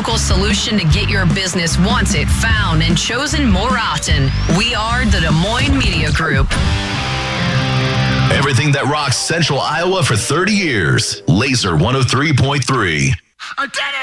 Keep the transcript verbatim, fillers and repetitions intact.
local solution to get your business wanted, found, and chosen more often. We are the Des Moines Media Group. Everything that rocks Central Iowa for thirty years. Laser one oh three point three. I did it!